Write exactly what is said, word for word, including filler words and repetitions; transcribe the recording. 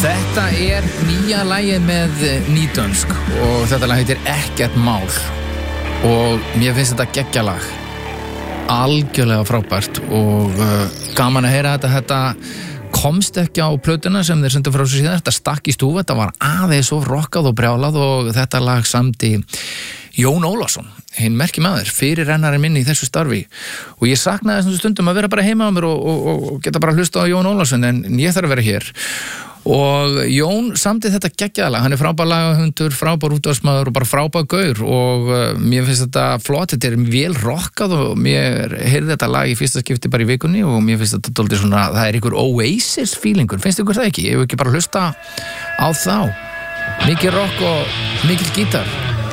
Þetta er nýja lagið með Nýdönsk og þetta lag heitir Ekkert mál og mér finnst þetta geggjalag algjörlega frábært og uh, gaman að heyra þetta þetta komst ekki á plötuna sem þeir sendu frá sér síðan, þetta stakk í stúf, þetta var aðeins svo rokkað og brjálað og þetta lag samdi Jón Ólafsson, hinn merki maður, fyrir rennarinn minni í þessu starfi og ég saknaði þessum stundum að vera bara heima á mér og, og, og geta bara hlusta á Jón Ólafsson en ég þarf að vera hér og Jón samdi þetta geggjaðalag, hann er frábær lagahundur, frábær útvarpsmaður og bara frábær gaur og uh, mér finnst þetta flott, þetta er vel rockað og mér heyrði þetta lag í fyrsta skipti bara í vikunni og mér finnst þetta dálítið svona, það er ykkur Oasis feelingur, finnst ykkur það ekki? Ég hef ekki bara hlusta á þá, mikið rock og mikið gítar.